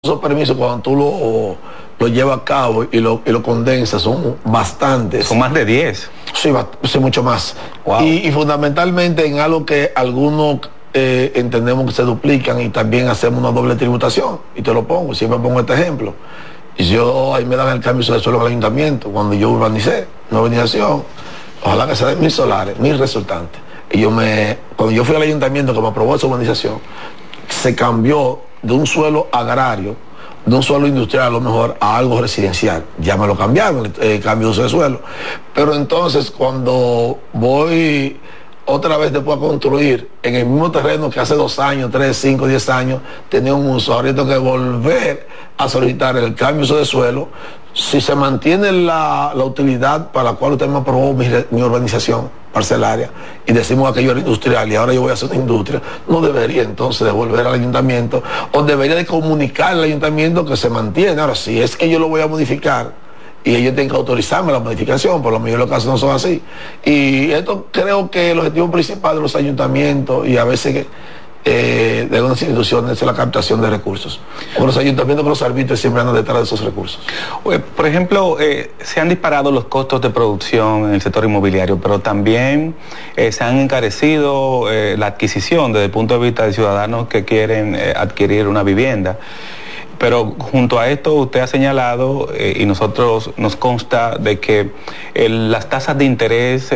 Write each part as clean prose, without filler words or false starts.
esos permisos, cuando tú lo llevas a cabo y lo condensas, son bastantes. Son más de 10. Sí, sí, mucho más. Wow. Y fundamentalmente en algo que algunos entendemos que se duplican, y también hacemos una doble tributación. Y te lo pongo, siempre pongo este ejemplo. Y ahí me dan el cambio de suelo en el ayuntamiento, cuando yo urbanicé, una urbanización, ojalá que sea de 1000 solares, 1000 resultantes. Y cuando yo fui al ayuntamiento que me aprobó esa urbanización, se cambió de un suelo agrario, de un suelo industrial a lo mejor, a algo residencial. Ya me lo cambiaron, el cambio de uso de suelo. Pero entonces, cuando voy otra vez después a construir en el mismo terreno que hace 2 años, 3, 5, 10 años tenía un uso, ahora tengo que volver a solicitar el cambio de uso de suelo. Si se mantiene la utilidad para la cual usted me aprobó mi urbanización parcelaria, y decimos aquello era industrial y ahora yo voy a hacer una industria, no debería entonces devolver al ayuntamiento, o debería de comunicar al ayuntamiento que se mantiene. Ahora, si es que yo lo voy a modificar y ellos tienen que autorizarme la modificación, por lo menos los casos no son así. Y esto creo que el objetivo principal de los ayuntamientos, y a veces de algunas instituciones, es la captación de recursos. Porque los ayuntamientos, con los arbitrios, siempre andan detrás de esos recursos. Por ejemplo, se han disparado los costos de producción en el sector inmobiliario, pero también se han encarecido la adquisición desde el punto de vista de ciudadanos que quieren adquirir una vivienda. Pero junto a esto usted ha señalado, y nosotros nos consta de que las tasas de interés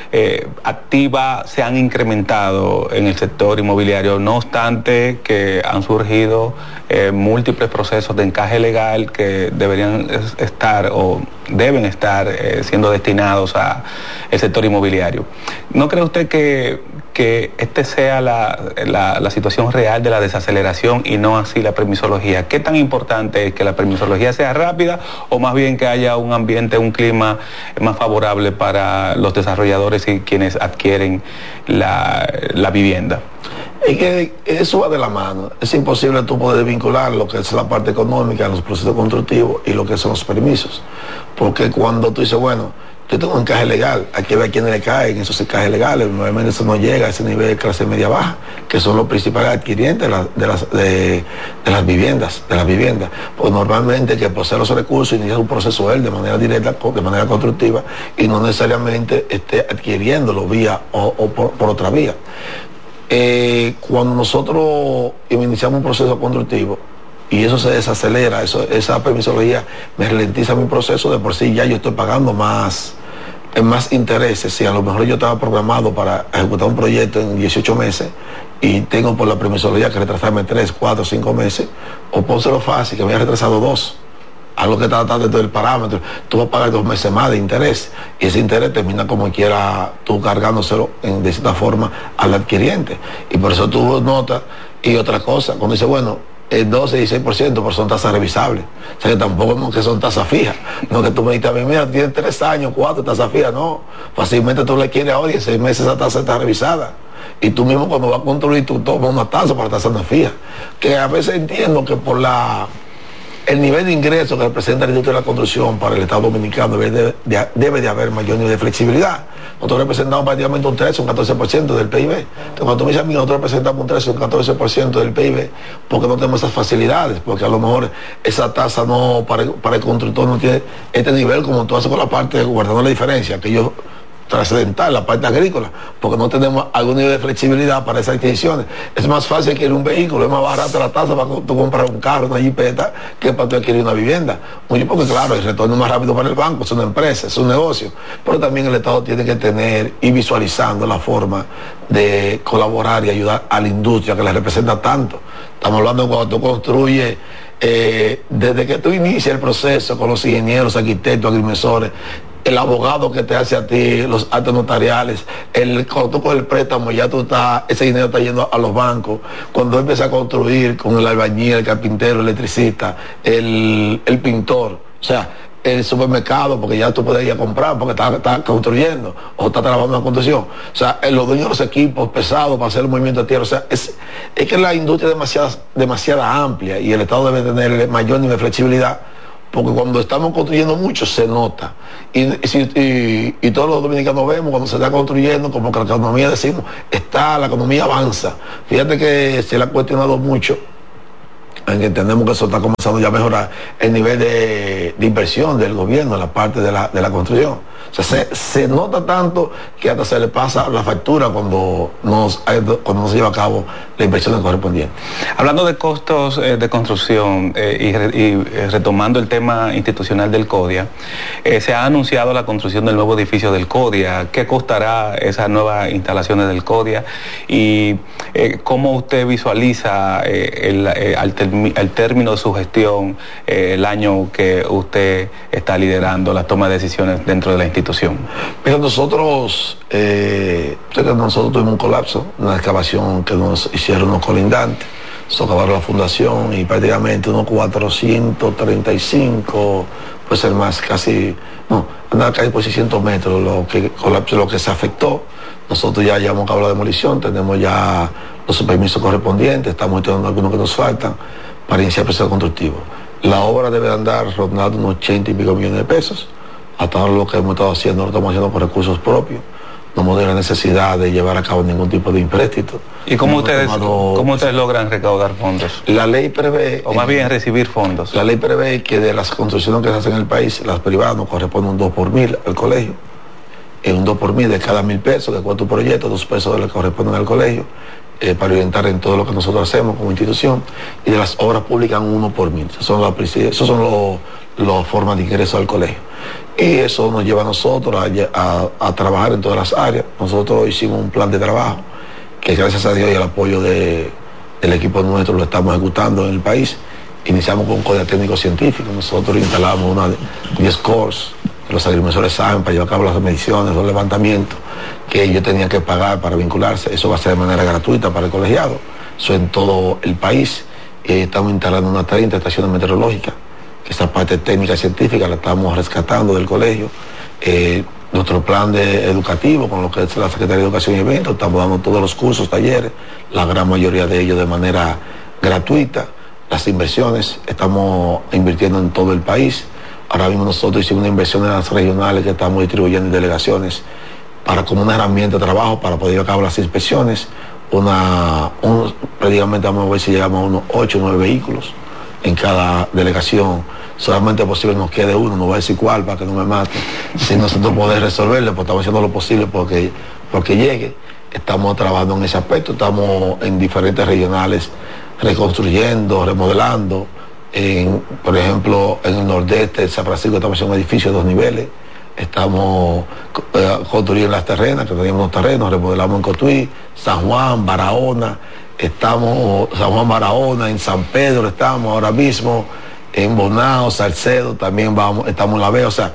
activa se han incrementado en el sector inmobiliario, no obstante que han surgido múltiples procesos de encaje legal que deberían estar o deben estar siendo destinados al sector inmobiliario. ¿No cree usted que este sea la situación real de la desaceleración y no así la permisología? ¿Qué tan importante es que la permisología sea rápida, o más bien que haya un ambiente, un clima más favorable para los desarrolladores y quienes adquieren la vivienda? Es que eso va de la mano. Es imposible tú poder vincular lo que es la parte económica, los procesos constructivos, y lo que son los permisos. Porque cuando tú dices, bueno, yo tengo un encaje legal, hay que ver a quiénes le caen esos encajes legales. Normalmente eso no llega a ese nivel de clase media baja, que son los principales adquirientes de las viviendas. Porque normalmente el que posee los recursos inicia un proceso él de manera directa, de manera constructiva, y no necesariamente esté adquiriéndolo vía o por otra vía. Cuando nosotros iniciamos un proceso constructivo y eso se desacelera, esa permisología me ralentiza mi proceso. De por sí ya yo estoy pagando más intereses. Si a lo mejor yo estaba programado para ejecutar un proyecto en 18 meses y tengo por la permisología que retrasarme 3, 4, 5 meses, o pónselo fácil, que me haya retrasado 2. Algo que está dentro del parámetro, tú vas a pagar 2 meses más de interés, y ese interés termina como quiera tú cargándoselo de cierta forma al adquiriente. Y por eso tú notas. Y otra cosa, cuando dice, bueno, el 12 y 16%, pero son tasas revisables. O sea, que tampoco es que son tasas fijas. No que tú me dices, mira, tienes 3 años, 4 tasas fijas. No, fácilmente tú le quieres ahora y en 6 meses esa tasa está revisada. Y tú mismo, cuando vas a construir, tú tomas una tasa, para la tasa no es fija. Que a veces entiendo que por el nivel de ingresos que representa la industria de la construcción para el Estado Dominicano, debe de haber mayor nivel de flexibilidad. Nosotros representamos prácticamente un 13, un 14% del PIB. Entonces, cuando tú me dices a mí, nosotros representamos un 13, un 14% del PIB, porque no tenemos esas facilidades, porque a lo mejor esa tasa no, para el constructor no tiene este nivel como tú haces con la parte, guardando la diferencia, que yo trascendental, la parte agrícola, porque no tenemos algún nivel de flexibilidad para esas adquisiciones. Es más fácil adquirir un vehículo, es más barato la tasa para tú comprar un carro, una jipeta, que para tú adquirir una vivienda. Porque claro, el retorno es más rápido para el banco, es una empresa, es un negocio, pero también el Estado tiene que tener y visualizando la forma de colaborar y ayudar a la industria que le representa tanto. Estamos hablando de cuando tú construyes, desde que tú inicias el proceso con los ingenieros, arquitectos, agrimensores, el abogado que te hace a ti los actos notariales, cuando tú coges el préstamo, ya ese dinero está yendo a los bancos. Cuando empieza a construir con el albañil, el carpintero, el electricista, el pintor, o sea, el supermercado, porque ya tú puedes ir a comprar porque está construyendo o está trabajando en la construcción. O sea, los dueños de los equipos pesados para hacer el movimiento de tierra. O sea, es que la industria es demasiado amplia, y el Estado debe tener mayor nivel de flexibilidad, porque cuando estamos construyendo mucho se nota. Y todos los dominicanos vemos cuando se está construyendo, como que la economía, decimos, la economía avanza. Fíjate que se le ha cuestionado mucho en que entendemos que eso está comenzando ya a mejorar el nivel de inversión del gobierno en la parte de la construcción. O sea, se nota tanto que hasta se le pasa la factura cuando no se lleva a cabo la inversión correspondiente. Hablando de costos de construcción y retomando el tema institucional del CODIA, se ha anunciado la construcción del nuevo edificio del CODIA. ¿Qué costará esas nuevas instalaciones del CODIA? Y cómo usted visualiza al término de su gestión el año que usted está liderando la toma de decisiones dentro de la institución. Mira, nosotros tuvimos un colapso, una excavación que nos hicieron unos colindantes, se acabaron la fundación y prácticamente unos 435, puede ser más, casi por 600 metros lo que se afectó. Nosotros ya llevamos a cabo la demolición, tenemos ya los permisos correspondientes, estamos estudiando algunos que nos faltan para iniciar el proceso constructivo. La obra debe andar rondando unos 80 y pico millones de pesos. Hasta ahora lo que hemos estado haciendo, lo estamos haciendo con recursos propios. No hemos tenido la necesidad de llevar a cabo ningún tipo de empréstito. ¿Y cómo ustedes logran recaudar fondos? La ley prevé... O más bien recibir fondos. La ley prevé que de las construcciones que se hacen en el país, las privadas nos corresponde un 2 por 1000 al colegio. Un 2 por 1000 de cada 1000 pesos que cuesta tu proyecto, 2 pesos le corresponden al colegio, para orientar en todo lo que nosotros hacemos como institución. Y de las obras públicas, un 1 por 1000. Esas son las formas de ingreso al colegio. Y eso nos lleva a nosotros a trabajar en todas las áreas. Nosotros hicimos un plan de trabajo que gracias a Dios y al apoyo del equipo nuestro lo estamos ejecutando en el país. Iniciamos con un CODIA técnico científico. Nosotros instalamos una 10 cores que los agrimensores saben para llevar a cabo las mediciones, los levantamientos que ellos tenían que pagar para vincularse. Eso va a ser de manera gratuita para el colegiado. Eso en todo el país. Estamos instalando unas 30 estaciones meteorológicas. Esa parte técnica y científica la estamos rescatando del colegio. Nuestro plan educativo, con lo que es la Secretaría de Educación y Eventos, estamos dando todos los cursos, talleres, la gran mayoría de ellos de manera gratuita. Las inversiones, estamos invirtiendo en todo el país. Ahora mismo nosotros hicimos una inversión en las regionales que estamos distribuyendo en delegaciones como una herramienta de trabajo para poder llevar a cabo las inspecciones. Prácticamente vamos a ver si llegamos a unos 8 o 9 vehículos en cada delegación. Solamente es posible nos quede uno, no voy a decir cuál para que no me mate. Si nosotros podemos resolverle, pues estamos haciendo lo posible porque llegue. Estamos trabajando en ese aspecto, estamos en diferentes regionales reconstruyendo, remodelando. Por ejemplo, en el nordeste de San Francisco estamos haciendo un edificio de 2 niveles. Estamos construyendo las terrenas, que teníamos unos terrenos, remodelamos en Cotuí, San Juan, Barahona. Estamos San Juan, Barahona, en San Pedro estamos ahora mismo, en Bonao, Salcedo, también estamos en La Vega. O sea,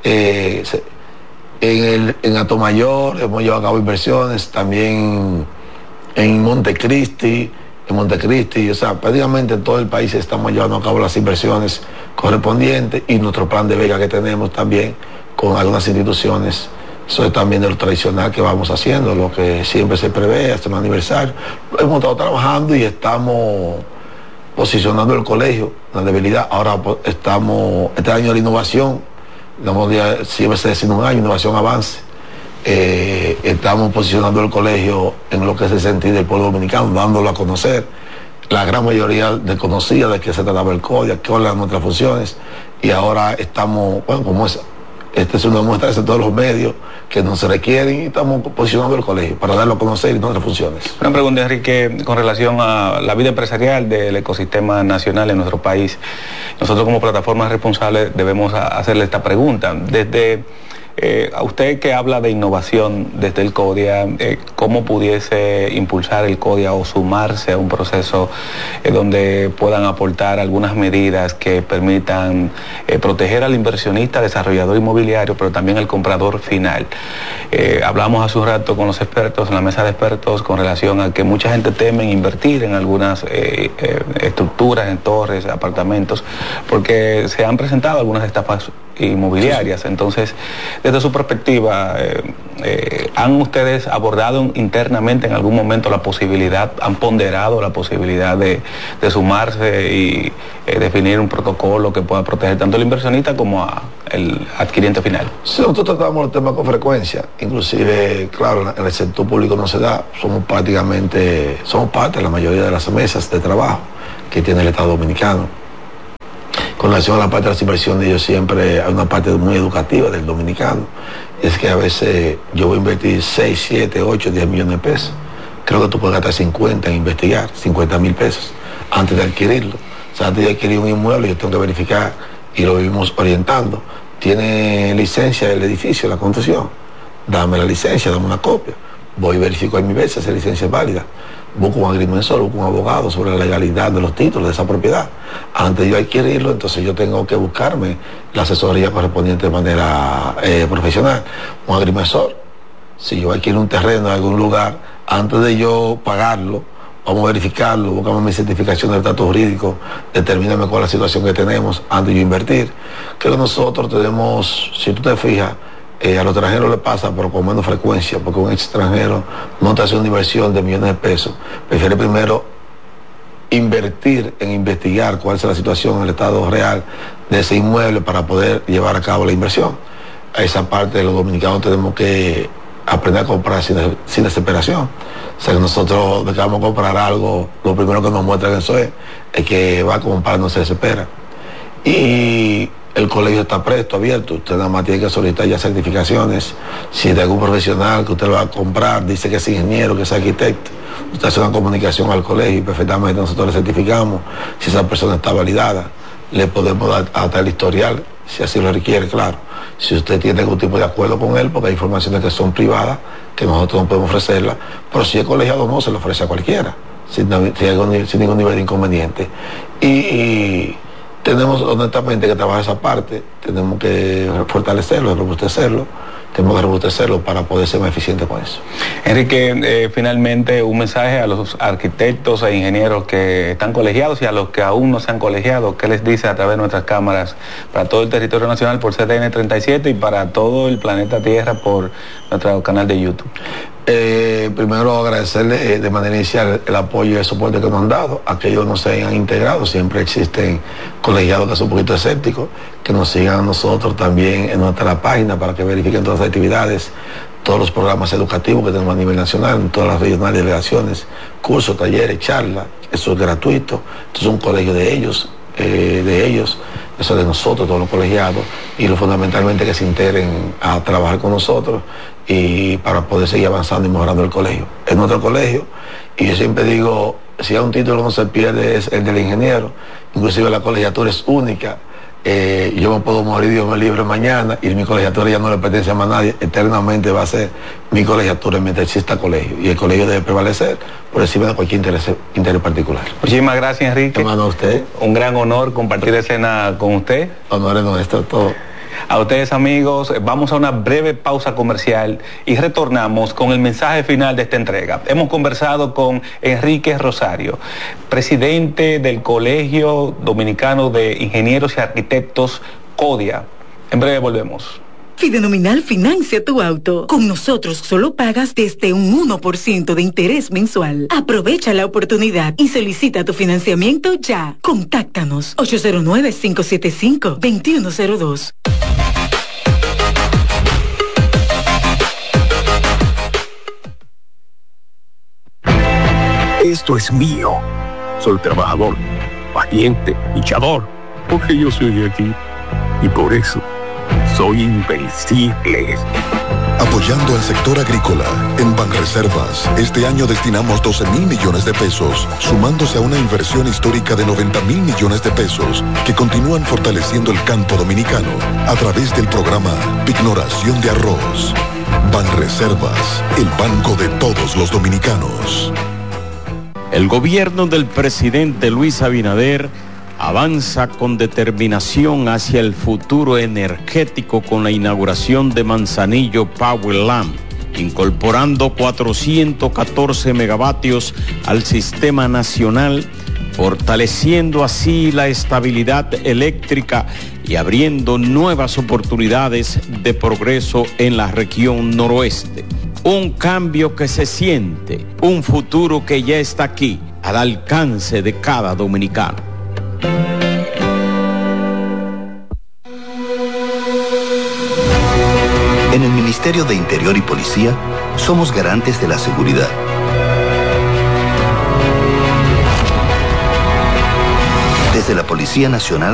en Atomayor hemos llevado a cabo inversiones, también en Montecristi, o sea, prácticamente en todo el país estamos llevando a cabo las inversiones correspondientes y nuestro plan de Vega que tenemos también con algunas instituciones. Eso es también de lo tradicional que vamos haciendo, lo que siempre se prevé, hasta un aniversario. Hemos estado trabajando y estamos posicionando el colegio, la debilidad. Ahora estamos, este año de la innovación, siempre se decide un año, innovación avance. Estamos posicionando el colegio en lo que es el sentido del pueblo dominicano, dándolo a conocer. La gran mayoría desconocía de qué se trataba el CODIA, cuáles eran nuestras funciones. Y ahora estamos, como esta es una muestra de todos los medios que no se requieren y estamos posicionando el colegio para darlo a conocer y nuestras funciones. Una pregunta, Enrique, con relación a la vida empresarial del ecosistema nacional en nuestro país. Nosotros como plataformas responsables debemos hacerle esta pregunta. Desde a usted que habla de innovación desde el CODIA, ¿cómo pudiese impulsar el CODIA o sumarse a un proceso donde puedan aportar algunas medidas que permitan proteger al inversionista, desarrollador inmobiliario, pero también al comprador final? Hablamos hace un rato con los expertos, en la mesa de expertos, con relación a que mucha gente teme invertir en algunas estructuras, en torres, apartamentos, porque se han presentado algunas estafas inmobiliarias. Entonces, desde su perspectiva, ¿han ustedes abordado internamente en algún momento la posibilidad, han ponderado la posibilidad de sumarse y definir un protocolo que pueda proteger tanto al inversionista como al adquiriente final? Sí, nosotros tratamos el tema con frecuencia, inclusive, claro, en el sector público no se da, somos parte de la mayoría de las mesas de trabajo. que tiene el Estado Dominicano. Con relación a la parte de las inversiones, yo siempre hay una parte muy educativa del dominicano. Es que a veces yo voy a invertir 6, 7, 8, 10 millones de pesos. Creo que tú puedes gastar 50 en investigar, 50,000 pesos, antes de adquirirlo. O sea, antes de adquirir un inmueble, yo tengo que verificar y lo vivimos orientando. ¿Tiene licencia del edificio, la construcción? Dame la licencia, dame una copia. Voy y verifico en mi vez si esa licencia es válida. Busco un agrimensor, busco un abogado sobre la legalidad de los títulos de esa propiedad. Antes de yo adquirirlo, entonces yo tengo que buscarme la asesoría correspondiente de manera profesional. Un agrimensor, si yo adquiero un terreno en algún lugar, antes de yo pagarlo, vamos a verificarlo, búscame mi certificación del estatus jurídico, determíname cuál es la situación que tenemos antes de yo invertir. Creo que nosotros tenemos, si tú te fijas, a los extranjeros le pasa, pero con menos frecuencia, porque un extranjero no te hace una inversión de millones de pesos. Prefiere primero invertir en investigar cuál es la situación en el estado real de ese inmueble para poder llevar a cabo la inversión. A esa parte los dominicanos tenemos que aprender a comprar sin desesperación. O sea, que nosotros de que vamos a comprar algo, lo primero que nos muestran eso es que va a comprar, no se desespera. Y el colegio está presto, abierto. Usted nada más tiene que solicitar ya certificaciones. Si de algún profesional que usted lo va a comprar dice que es ingeniero, que es arquitecto, usted hace una comunicación al colegio y perfectamente nosotros le certificamos si esa persona está validada. Le podemos dar hasta el historial, si así lo requiere, claro. Si usted tiene algún tipo de acuerdo con él, porque hay informaciones que son privadas, que nosotros no podemos ofrecerlas, pero si es colegiado no, se lo ofrece a cualquiera, sin ningún nivel de inconveniente. Y tenemos honestamente que trabajar esa parte, tenemos que fortalecerlo, robustecerlo, tenemos que robustecerlo para poder ser más eficientes con eso. Enrique, finalmente un mensaje a los arquitectos e ingenieros que están colegiados y a los que aún no se han colegiado. ¿Qué les dice a través de nuestras cámaras para todo el territorio nacional por CTN 37 y para todo el planeta Tierra por nuestro canal de YouTube? Primero agradecerle de manera inicial el apoyo y el soporte que nos han dado. Aquellos no se hayan integrado, siempre existen colegiados que son un poquito escépticos, que nos sigan a nosotros también en nuestra página para que verifiquen todas las actividades, todos los programas educativos que tenemos a nivel nacional, en todas las regionales delegaciones, cursos, talleres, charlas. Eso es gratuito. Esto es un colegio de ellos, eso es de nosotros, todos los colegiados, y lo fundamentalmente que se integren a trabajar con nosotros y para poder seguir avanzando y mejorando el colegio. Es nuestro colegio, y yo siempre digo, si hay un título no se pierde, es el del ingeniero. Inclusive la colegiatura es única. Yo me puedo morir, Dios me libre mañana, y mi colegiatura ya no le pertenece a más nadie. Eternamente va a ser mi colegiatura mientras exista colegio, y el colegio debe prevalecer por encima de cualquier interés particular. Muchísimas gracias, Enrique. Hermano, a usted. Un gran honor compartir escena con usted. Honor es nuestro, todo. A ustedes, amigos, vamos a una breve pausa comercial y retornamos con el mensaje final de esta entrega. Hemos conversado con Enrique Rosario, presidente del Colegio Dominicano de Ingenieros y Arquitectos, CODIA. En breve volvemos. Fidenominal financia tu auto. Con nosotros solo pagas desde un 1% de interés mensual. Aprovecha la oportunidad y solicita tu financiamiento ya. Contáctanos 809-575-2102. Esto es mío. Soy trabajador, valiente, luchador, porque yo soy de aquí. Y por eso soy invencible. Apoyando al sector agrícola, en Banreservas, este año destinamos 12,000 millones de pesos, sumándose a una inversión histórica de 90,000 millones de pesos, que continúan fortaleciendo el campo dominicano a través del programa Pignoración de Arroz. Banreservas, el banco de todos los dominicanos. El gobierno del presidente Luis Abinader avanza con determinación hacia el futuro energético con la inauguración de Manzanillo Power Lamp, incorporando 414 megavatios al sistema nacional, fortaleciendo así la estabilidad eléctrica y abriendo nuevas oportunidades de progreso en la región noroeste. Un cambio que se siente, un futuro que ya está aquí, al alcance de cada dominicano. En el Ministerio de Interior y Policía somos garantes de la seguridad. Desde la Policía Nacional